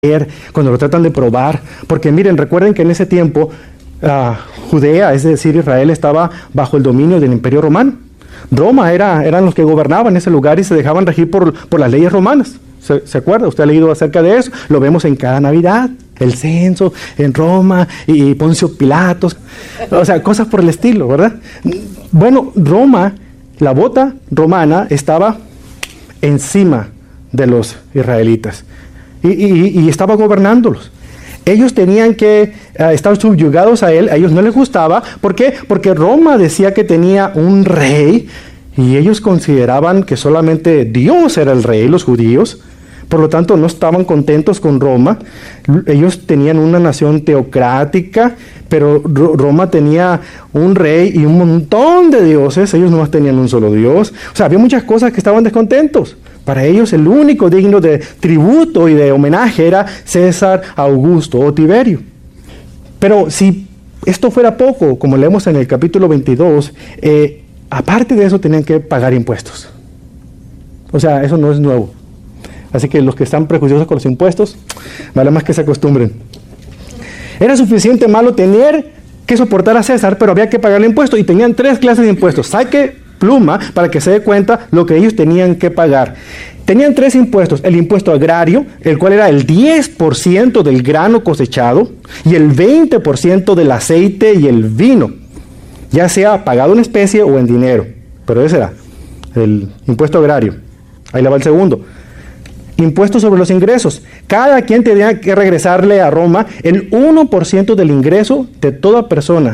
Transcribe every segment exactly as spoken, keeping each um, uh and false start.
cuando lo tratan de probar, porque miren, recuerden que en ese tiempo uh, Judea, es decir, Israel, estaba bajo el dominio del Imperio Romano. Roma era, eran los que gobernaban ese lugar y se dejaban regir por, por las leyes romanas. ¿Se, ¿Se acuerda? Usted ha leído acerca de eso, lo vemos en cada Navidad, el censo en Roma y Poncio Pilatos, o sea, cosas por el estilo, ¿verdad? Bueno, Roma, la bota romana estaba encima de los israelitas. Y, y, y estaba gobernándolos. Ellos tenían que uh, estar subyugados a él, a ellos no les gustaba. ¿Por qué? Porque Roma decía que tenía un rey y ellos consideraban que solamente Dios era el rey, los judíos. Por lo tanto, no estaban contentos con Roma. Ellos tenían una nación teocrática, pero Roma tenía un rey y un montón de dioses. Ellos no tenían un solo Dios. O sea, había muchas cosas que estaban descontentos. Para ellos el único digno de tributo y de homenaje era César Augusto o Tiberio. Pero si esto fuera poco, como leemos en el capítulo veintidós, eh, aparte de eso tenían que pagar impuestos. O sea, eso no es nuevo. Así que los que están prejuiciosos con los impuestos, vale más que se acostumbren. Era suficiente malo tener que soportar a César, pero había que pagarle impuestos. Y tenían tres clases de impuestos. Saque pluma para que se dé cuenta lo que ellos tenían que pagar. Tenían tres impuestos: el impuesto agrario, el cual era el diez por ciento del grano cosechado, y el veinte por ciento del aceite y el vino, ya sea pagado en especie o en dinero. Pero ese era el impuesto agrario. Ahí le va el segundo. Impuesto sobre los ingresos. Cada quien tenía que regresarle a Roma el uno por ciento del ingreso de toda persona,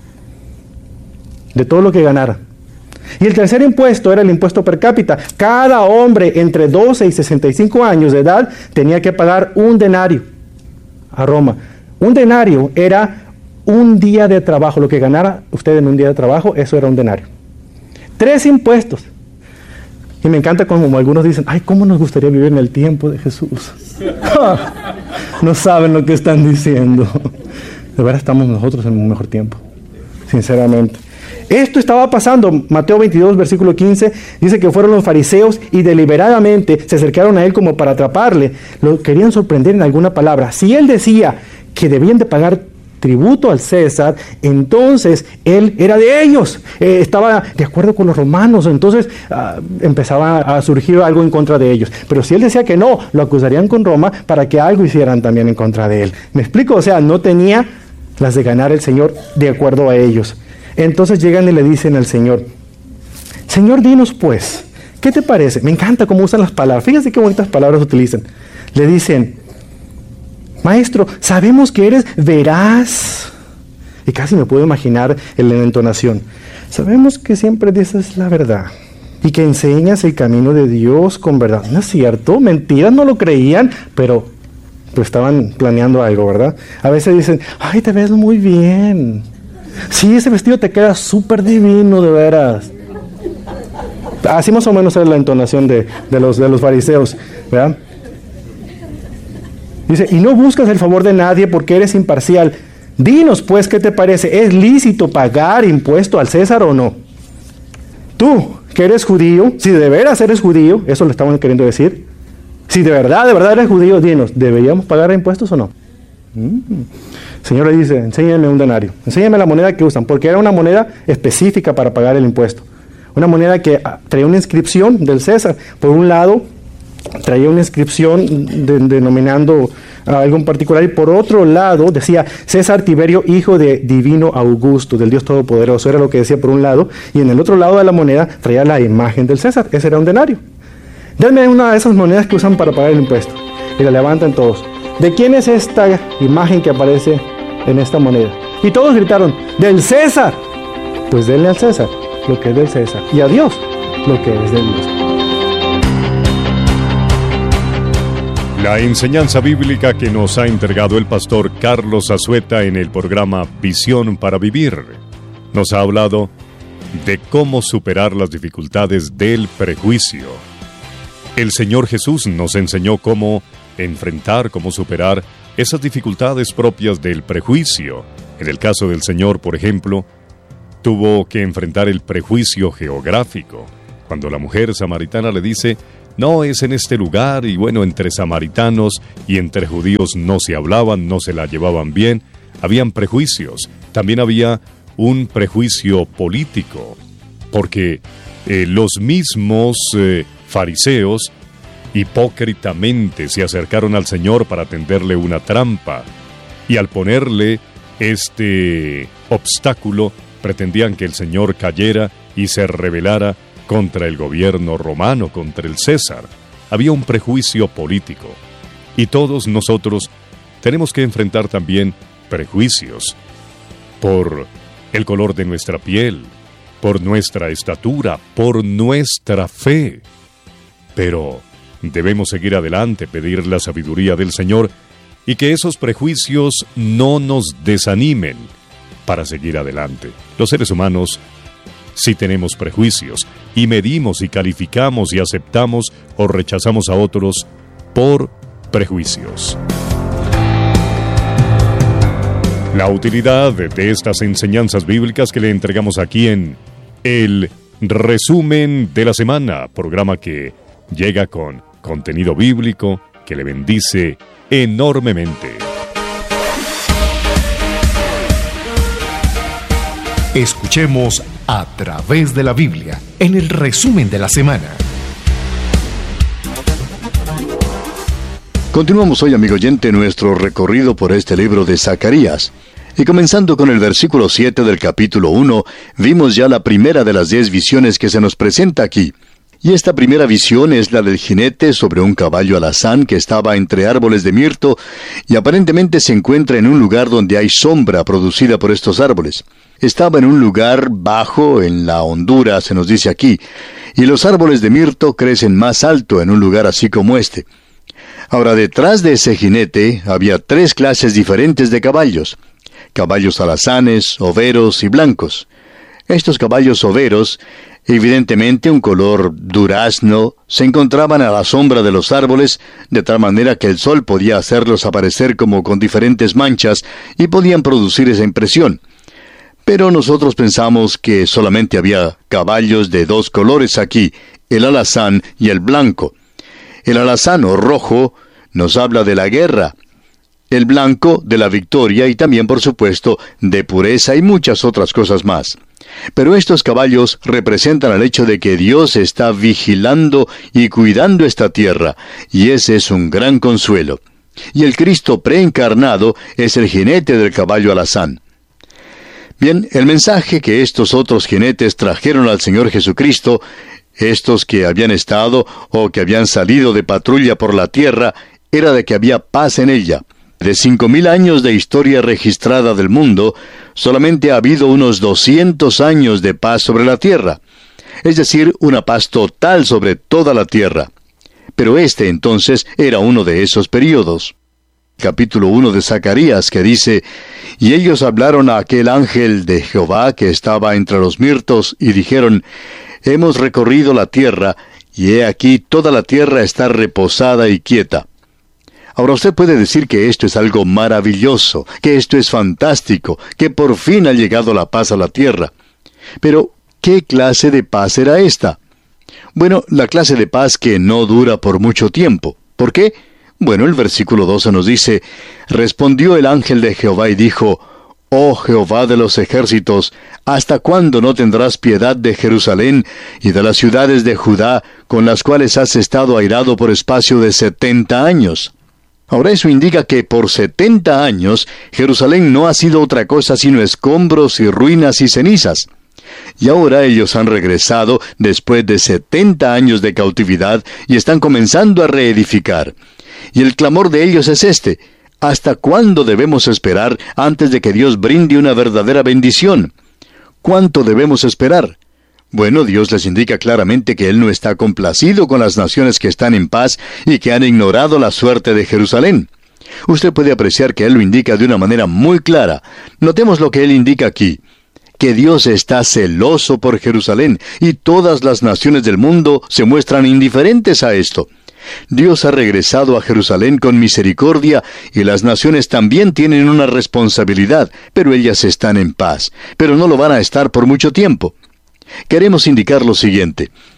de todo lo que ganara. Y el tercer impuesto era el impuesto per cápita. Cada hombre entre doce y sesenta y cinco años de edad tenía que pagar un denario a Roma. Un denario era un día de trabajo. Lo que ganara usted en un día de trabajo, eso era un denario. Tres impuestos. Y me encanta como algunos dicen: ay, ¿cómo nos gustaría vivir en el tiempo de Jesús? No saben lo que están diciendo. De verdad estamos nosotros en un mejor tiempo, sinceramente. Esto estaba pasando. Mateo veintidós, versículo quince, dice que fueron los fariseos y deliberadamente se acercaron a él como para atraparle. Lo querían sorprender en alguna palabra. Si él decía que debían de pagar tributo al César, entonces él era de ellos. Eh, estaba de acuerdo con los romanos. Entonces uh, empezaba a surgir algo en contra de ellos. Pero si él decía que no, lo acusarían con Roma para que algo hicieran también en contra de él. ¿Me explico? O sea, no tenía las de ganar el Señor de acuerdo a ellos. Entonces llegan y le dicen al Señor: Señor, dinos pues, ¿qué te parece? Me encanta cómo usan las palabras. Fíjense qué bonitas palabras utilizan. Le dicen: Maestro, sabemos que eres veraz. Y casi me puedo imaginar en la entonación. Sabemos que siempre dices la verdad y que enseñas el camino de Dios con verdad. ¿No es cierto? Mentiras, no lo creían, pero pues estaban planeando algo, ¿verdad? A veces dicen: ay, te ves muy bien. Sí, ese vestido te queda súper divino, de veras. Así más o menos es la entonación de, de, los, de los fariseos, ¿verdad? Dice: y no buscas el favor de nadie porque eres imparcial. Dinos pues, ¿qué te parece? ¿Es lícito pagar impuesto al César o no? Tú, que eres judío, si de veras eres judío, eso le estaban queriendo decir. Si de verdad, de verdad eres judío, dinos, ¿deberíamos pagar impuestos o no? Mm. El Señor le dice: enséñame un denario, enséñame la moneda que usan, porque era una moneda específica para pagar el impuesto. Una moneda que traía una inscripción del César. Por un lado, traía una inscripción de, denominando a algo en particular, y por otro lado decía: César Tiberio, hijo de Divino Augusto, del Dios Todopoderoso. Era lo que decía por un lado, y en el otro lado de la moneda traía la imagen del César. Ese era un denario. Denme una de esas monedas que usan para pagar el impuesto. Y la levantan todos. ¿De quién es esta imagen que aparece en esta moneda? Y todos gritaron: ¡del César! Pues denle al César lo que es del César, y a Dios lo que es de Dios. La enseñanza bíblica que nos ha entregado el pastor Carlos Azueta en el programa Visión para Vivir nos ha hablado de cómo superar las dificultades del prejuicio. El Señor Jesús nos enseñó cómo enfrentar, cómo superar esas dificultades propias del prejuicio. En el caso del Señor, por ejemplo, tuvo que enfrentar el prejuicio geográfico. Cuando la mujer samaritana le dice: no, es en este lugar, y bueno, entre samaritanos y entre judíos no se hablaban, no se la llevaban bien, habían prejuicios. También había un prejuicio político, porque eh, los mismos eh, fariseos hipócritamente se acercaron al Señor para tenderle una trampa, y al ponerle este obstáculo, pretendían que el Señor cayera y se rebelara contra el gobierno romano, contra el César. Había un prejuicio político. Y todos nosotros tenemos que enfrentar también prejuicios por el color de nuestra piel, por nuestra estatura, por nuestra fe. Pero debemos seguir adelante, pedir la sabiduría del Señor y que esos prejuicios no nos desanimen para seguir adelante. Los seres humanos sí tenemos prejuicios y medimos y calificamos y aceptamos o rechazamos a otros por prejuicios. La utilidad de estas enseñanzas bíblicas que le entregamos aquí en el Resumen de la Semana, programa que llega con contenido bíblico que le bendice enormemente. Escuchemos A Través de la Biblia, en el Resumen de la Semana. Continuamos hoy, amigo oyente, nuestro recorrido por este libro de Zacarías. Y comenzando con el versículo siete del capítulo uno, vimos ya la primera de las diez visiones que se nos presenta aquí. Y esta primera visión es la del jinete sobre un caballo alazán que estaba entre árboles de mirto y aparentemente se encuentra en un lugar donde hay sombra producida por estos árboles. Estaba en un lugar bajo, en la hondura, se nos dice aquí, y los árboles de mirto crecen más alto en un lugar así como este. Ahora, detrás de ese jinete había tres clases diferentes de caballos: caballos alazanes, overos y blancos. Estos caballos overos, evidentemente un color durazno, se encontraban a la sombra de los árboles, de tal manera que el sol podía hacerlos aparecer como con diferentes manchas y podían producir esa impresión. Pero nosotros pensamos que solamente había caballos de dos colores aquí, el alazán y el blanco. El alazán o rojo nos habla de la guerra, el blanco de la victoria y también, por supuesto, de pureza y muchas otras cosas más. Pero estos caballos representan el hecho de que Dios está vigilando y cuidando esta tierra, y ese es un gran consuelo. Y el Cristo preencarnado es el jinete del caballo alazán. Bien, el mensaje que estos otros jinetes trajeron al Señor Jesucristo, estos que habían estado o que habían salido de patrulla por la tierra, era de que había paz en ella. De cinco mil años de historia registrada del mundo, solamente ha habido unos doscientos años de paz sobre la tierra. Es decir, una paz total sobre toda la tierra. Pero este entonces era uno de esos períodos. Capítulo uno de Zacarías, que dice: Y ellos hablaron a aquel ángel de Jehová que estaba entre los mirtos, y dijeron: Hemos recorrido la tierra, y he aquí toda la tierra está reposada y quieta. Ahora usted puede decir que esto es algo maravilloso, que esto es fantástico, que por fin ha llegado la paz a la tierra. Pero, ¿qué clase de paz era esta? Bueno, la clase de paz que no dura por mucho tiempo. ¿Por qué? Bueno, el versículo doce nos dice: Respondió el ángel de Jehová y dijo: Oh Jehová de los ejércitos, ¿hasta cuándo no tendrás piedad de Jerusalén y de las ciudades de Judá, con las cuales has estado airado por espacio de setenta años? Ahora eso indica que por setenta años Jerusalén no ha sido otra cosa sino escombros y ruinas y cenizas. Y ahora ellos han regresado después de setenta años de cautividad y están comenzando a reedificar. Y el clamor de ellos es este: ¿hasta cuándo debemos esperar antes de que Dios brinde una verdadera bendición? ¿Cuánto debemos esperar? Bueno, Dios les indica claramente que Él no está complacido con las naciones que están en paz y que han ignorado la suerte de Jerusalén. Usted puede apreciar que Él lo indica de una manera muy clara. Notemos lo que Él indica aquí: que Dios está celoso por Jerusalén, y todas las naciones del mundo se muestran indiferentes a esto. Dios ha regresado a Jerusalén con misericordia, y las naciones también tienen una responsabilidad, pero ellas están en paz, pero no lo van a estar por mucho tiempo. Queremos indicar lo siguiente: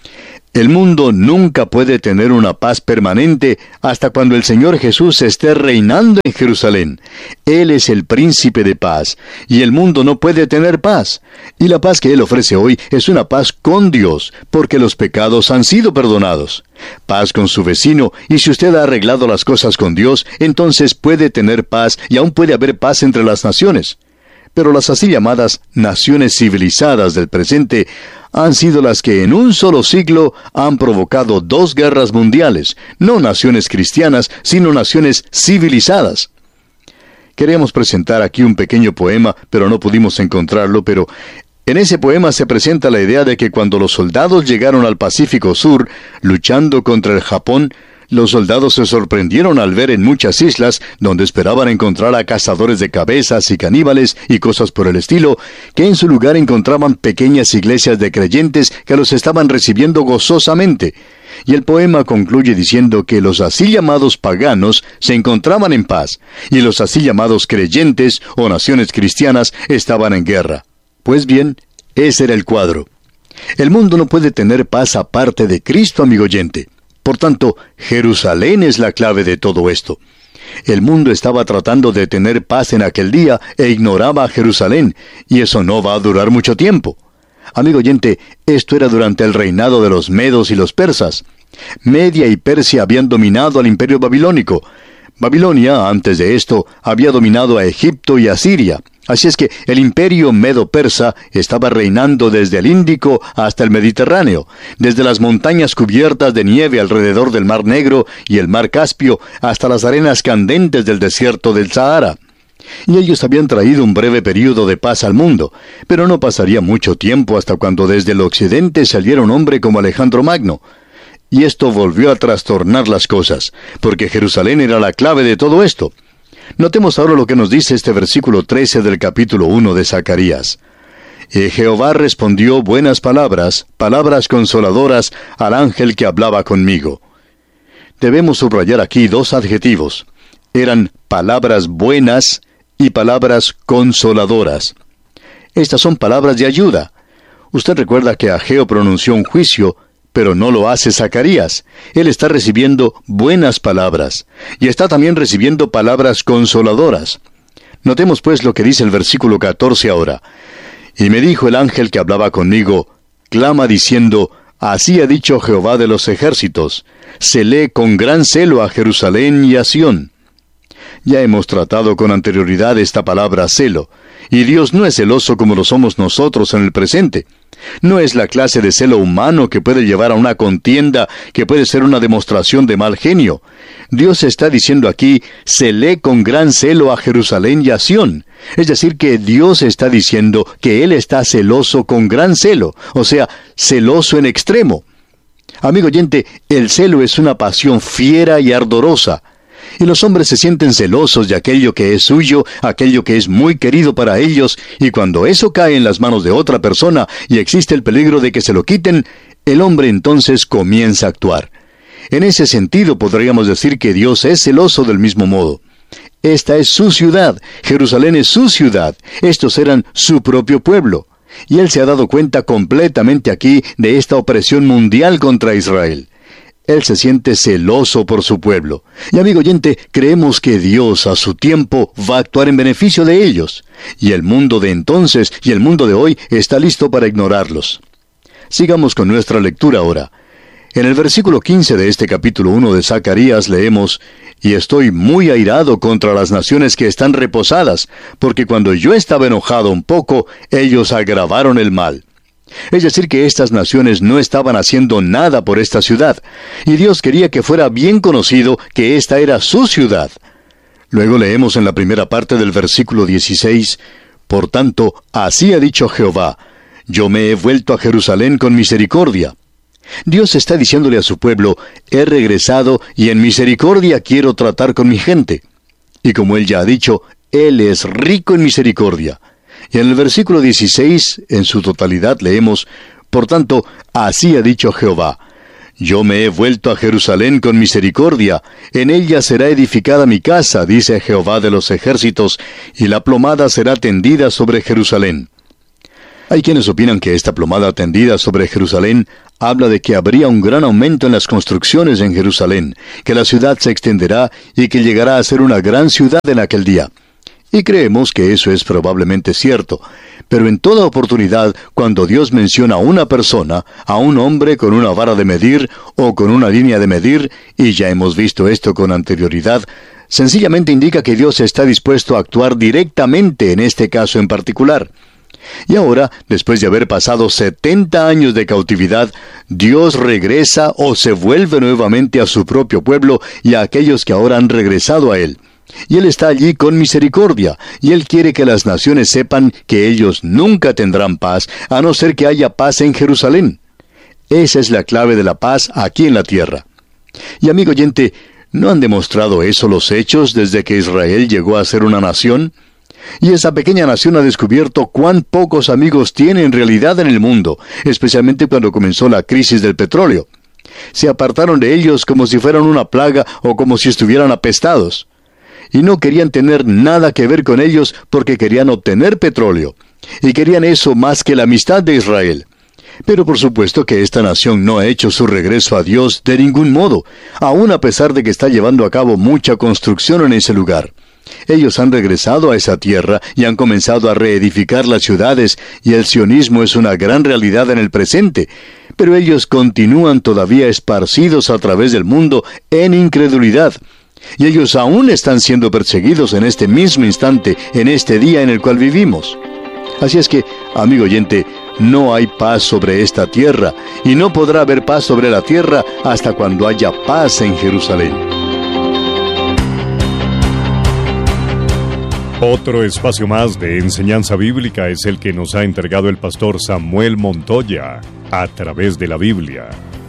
El mundo nunca puede tener una paz permanente hasta cuando el Señor Jesús esté reinando en Jerusalén. Él es el príncipe de paz, y el mundo no puede tener paz. Y la paz que Él ofrece hoy es una paz con Dios, porque los pecados han sido perdonados. Paz con su vecino, y si usted ha arreglado las cosas con Dios, entonces puede tener paz, y aún puede haber paz entre las naciones. Pero las así llamadas naciones civilizadas del presente han sido las que en un solo siglo han provocado dos guerras mundiales, no naciones cristianas, sino naciones civilizadas. Queríamos presentar aquí un pequeño poema, pero no pudimos encontrarlo, pero en ese poema se presenta la idea de que cuando los soldados llegaron al Pacífico Sur, luchando contra el Japón, los soldados se sorprendieron al ver en muchas islas, donde esperaban encontrar a cazadores de cabezas y caníbales y cosas por el estilo, que en su lugar encontraban pequeñas iglesias de creyentes que los estaban recibiendo gozosamente. Y el poema concluye diciendo que los así llamados paganos se encontraban en paz, y los así llamados creyentes o naciones cristianas estaban en guerra. Pues bien, ese era el cuadro. El mundo no puede tener paz aparte de Cristo, amigo oyente. Por tanto, Jerusalén es la clave de todo esto. El mundo estaba tratando de tener paz en aquel día e ignoraba a Jerusalén, y eso no va a durar mucho tiempo. Amigo oyente, esto era durante el reinado de los medos y los persas. Media y Persia habían dominado al imperio babilónico. Babilonia, antes de esto, había dominado a Egipto y a Siria. Así es que el imperio medo-persa estaba reinando desde el Índico hasta el Mediterráneo, desde las montañas cubiertas de nieve alrededor del Mar Negro y el Mar Caspio hasta las arenas candentes del desierto del Sahara. Y ellos habían traído un breve período de paz al mundo, pero no pasaría mucho tiempo hasta cuando desde el occidente saliera un hombre como Alejandro Magno. Y esto volvió a trastornar las cosas, porque Jerusalén era la clave de todo esto. Notemos ahora lo que nos dice este versículo trece del capítulo uno de Zacarías. Y Jehová respondió buenas palabras, palabras consoladoras al ángel que hablaba conmigo. Debemos subrayar aquí dos adjetivos. Eran palabras buenas y palabras consoladoras. Estas son palabras de ayuda. Usted recuerda que Ageo pronunció un juicio, pero no lo hace Zacarías. Él está recibiendo buenas palabras, y está también recibiendo palabras consoladoras. Notemos pues lo que dice el versículo catorce ahora. Y me dijo el ángel que hablaba conmigo, clama diciendo, así ha dicho Jehová de los ejércitos, celé con gran celo a Jerusalén y a Sión. Ya hemos tratado con anterioridad esta palabra celo, y Dios no es celoso como lo somos nosotros en el presente. No es la clase de celo humano que puede llevar a una contienda, que puede ser una demostración de mal genio. Dios está diciendo aquí, celé con gran celo a Jerusalén y a Sión. Es decir, que Dios está diciendo que Él está celoso con gran celo, o sea, celoso en extremo. Amigo oyente, el celo es una pasión fiera y ardorosa. Y los hombres se sienten celosos de aquello que es suyo, aquello que es muy querido para ellos, y cuando eso cae en las manos de otra persona y existe el peligro de que se lo quiten, el hombre entonces comienza a actuar. En ese sentido podríamos decir que Dios es celoso del mismo modo. Esta es su ciudad, Jerusalén es su ciudad, estos eran su propio pueblo. Y Él se ha dado cuenta completamente aquí de esta opresión mundial contra Israel. Él se siente celoso por su pueblo. Y amigo oyente, creemos que Dios a su tiempo va a actuar en beneficio de ellos. Y el mundo de entonces y el mundo de hoy está listo para ignorarlos. Sigamos con nuestra lectura ahora. En el versículo quince de este capítulo uno de Zacarías leemos, y estoy muy airado contra las naciones que están reposadas, porque cuando yo estaba enojado un poco, ellos agravaron el mal. Es decir, que estas naciones no estaban haciendo nada por esta ciudad, y Dios quería que fuera bien conocido que esta era su ciudad. Luego leemos en la primera parte del versículo dieciséis, por tanto, así ha dicho Jehová, yo me he vuelto a Jerusalén con misericordia. Dios está diciéndole a su pueblo, he regresado y en misericordia quiero tratar con mi gente. Y como Él ya ha dicho, Él es rico en misericordia. Y en el versículo dieciséis, en su totalidad, leemos, por tanto, así ha dicho Jehová, yo me he vuelto a Jerusalén con misericordia, en ella será edificada mi casa, dice Jehová de los ejércitos, y la plomada será tendida sobre Jerusalén. Hay quienes opinan que esta plomada tendida sobre Jerusalén habla de que habría un gran aumento en las construcciones en Jerusalén, que la ciudad se extenderá y que llegará a ser una gran ciudad en aquel día. Y creemos que eso es probablemente cierto, pero en toda oportunidad, cuando Dios menciona a una persona, a un hombre con una vara de medir o con una línea de medir, y ya hemos visto esto con anterioridad, sencillamente indica que Dios está dispuesto a actuar directamente en este caso en particular. Y ahora, después de haber pasado setenta años de cautividad, Dios regresa o se vuelve nuevamente a su propio pueblo y a aquellos que ahora han regresado a Él. Y Él está allí con misericordia, y Él quiere que las naciones sepan que ellos nunca tendrán paz, a no ser que haya paz en Jerusalén. Esa es la clave de la paz aquí en la tierra. Y amigo oyente, ¿no han demostrado eso los hechos desde que Israel llegó a ser una nación? Y esa pequeña nación ha descubierto cuán pocos amigos tiene en realidad en el mundo, especialmente cuando comenzó la crisis del petróleo. Se apartaron de ellos como si fueran una plaga o como si estuvieran apestados. Y no querían tener nada que ver con ellos porque querían obtener petróleo. Y querían eso más que la amistad de Israel. Pero por supuesto que esta nación no ha hecho su regreso a Dios de ningún modo, aun a pesar de que está llevando a cabo mucha construcción en ese lugar. Ellos han regresado a esa tierra y han comenzado a reedificar las ciudades, y el sionismo es una gran realidad en el presente. Pero ellos continúan todavía esparcidos a través del mundo en incredulidad. Y ellos aún están siendo perseguidos en este mismo instante, en este día en el cual vivimos. Así es que, amigo oyente, no hay paz sobre esta tierra, y no podrá haber paz sobre la tierra hasta cuando haya paz en Jerusalén. Otro espacio más de enseñanza bíblica es el que nos ha entregado el pastor Samuel Montoya a través de la Biblia.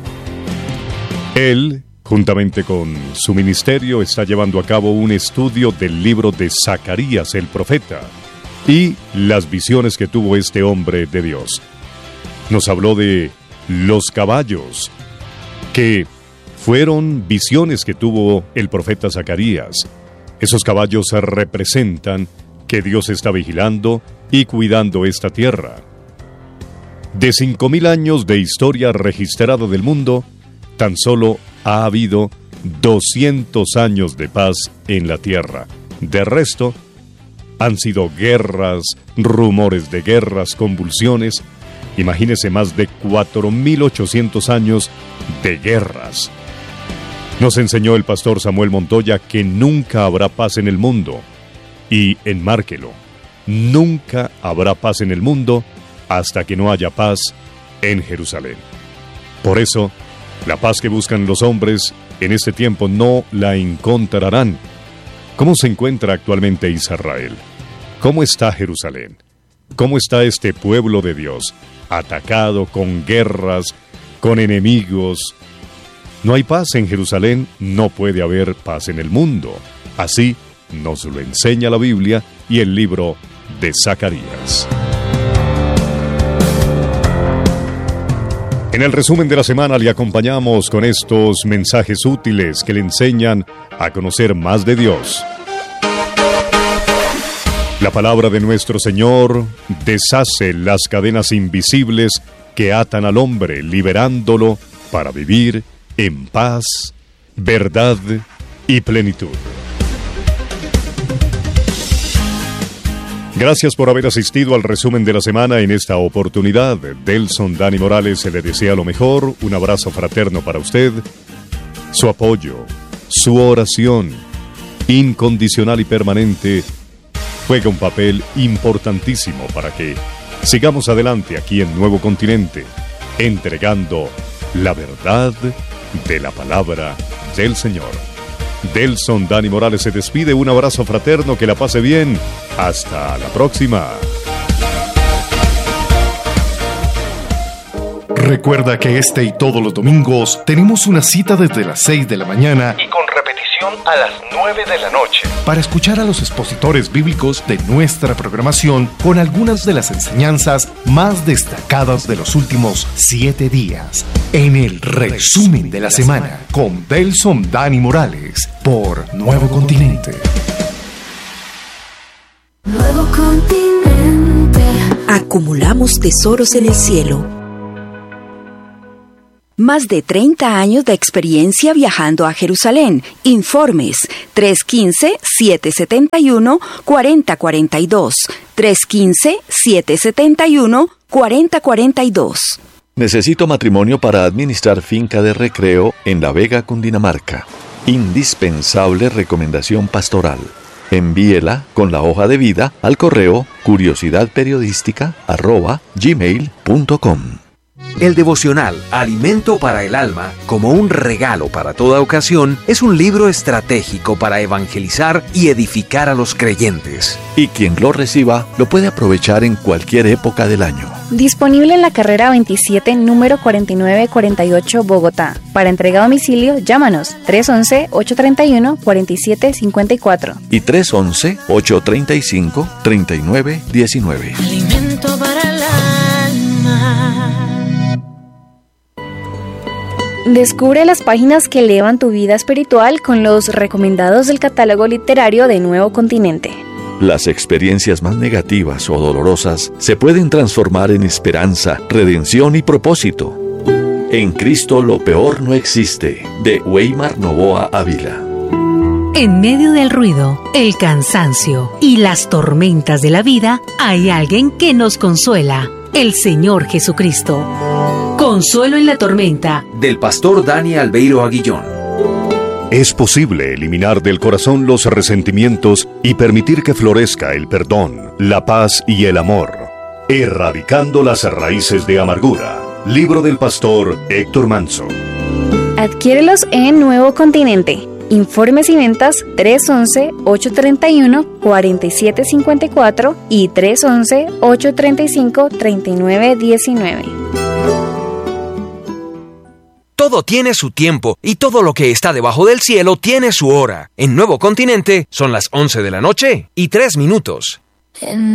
Él, juntamente con su ministerio, está llevando a cabo un estudio del libro de Zacarías el profeta y las visiones que tuvo este hombre de Dios. Nos habló de los caballos, que fueron visiones que tuvo el profeta Zacarías. Esos caballos representan que Dios está vigilando y cuidando esta tierra. De cinco mil años de historia registrada del mundo, tan solo ha habido doscientos años de paz en la tierra. De resto, han sido guerras, rumores de guerras, convulsiones. Imagínese más de cuatro mil ochocientos años de guerras. Nos enseñó el pastor Samuel Montoya que nunca habrá paz en el mundo. Y enmárquelo, nunca habrá paz en el mundo hasta que no haya paz en Jerusalén. Por eso, la paz que buscan los hombres en este tiempo no la encontrarán. ¿Cómo se encuentra actualmente Israel? ¿Cómo está Jerusalén? ¿Cómo está este pueblo de Dios? Atacado, con guerras, con enemigos. No hay paz en Jerusalén, no puede haber paz en el mundo. Así nos lo enseña la Biblia y el libro de Zacarías. En el resumen de la semana le acompañamos con estos mensajes útiles que le enseñan a conocer más de Dios. La palabra de nuestro Señor deshace las cadenas invisibles que atan al hombre, liberándolo para vivir en paz, verdad y plenitud. Gracias por haber asistido al resumen de la semana en esta oportunidad. Delson Dani Morales se le desea lo mejor, un abrazo fraterno para usted. Su apoyo, su oración, incondicional y permanente, juega un papel importantísimo para que sigamos adelante aquí en Nuevo Continente, entregando la verdad de la palabra del Señor. Delson Dani Morales se despide, un abrazo fraterno, que la pase bien, hasta la próxima. Recuerda que este y todos los domingos tenemos una cita desde las seis de la mañana y con repetición a las nueve de la noche para escuchar a los expositores bíblicos de nuestra programación con algunas de las enseñanzas más destacadas de los últimos siete días en el resumen de la semana con Delson Dani Morales por Nuevo Continente. Nuevo Continente. acumulamos tesoros en el cielo. Más de treinta años de experiencia viajando a Jerusalén. Informes tres uno cinco, siete siete uno, cuatro cero cuatro dos. tres uno cinco, siete siete uno, cuatro cero cuatro dos. Necesito matrimonio para administrar finca de recreo en La Vega, Cundinamarca. Indispensable recomendación pastoral. Envíela con la hoja de vida al correo curiosidadperiodística arroba gmail punto com. El devocional Alimento para el Alma, como un regalo para toda ocasión, es un libro estratégico para evangelizar y edificar a los creyentes. Y quien lo reciba lo puede aprovechar en cualquier época del año. Disponible en la carrera veintisiete, número cuarenta y nueve cuarenta y ocho, Bogotá. Para entrega a domicilio, llámanos tres once, ocho treinta y uno, cuarenta y siete cincuenta y cuatro. Y tres once, ocho treinta y cinco, treinta y nueve diecinueve. Alimento para el alma. Descubre las páginas que elevan tu vida espiritual con los recomendados del catálogo literario de Nuevo Continente. Las experiencias más negativas o dolorosas se pueden transformar en esperanza, redención y propósito. En Cristo lo peor no existe, de Weimar Novoa Ávila. En medio del ruido, el cansancio y las tormentas de la vida, hay alguien que nos consuela, el Señor Jesucristo. Consuelo en la tormenta, del pastor Dani Albeiro Aguillón. Es posible eliminar del corazón los resentimientos y permitir que florezca el perdón, la paz y el amor, erradicando las raíces de amargura. Libro del pastor Héctor Manso. Adquiérelos en Nuevo Continente. Informes y ventas tres once, ocho treinta y uno, cuarenta y siete cincuenta y cuatro y tres once, ocho treinta y cinco, treinta y nueve diecinueve. Todo tiene su tiempo y todo lo que está debajo del cielo tiene su hora. En Nuevo Continente son las once de la noche y tres minutos.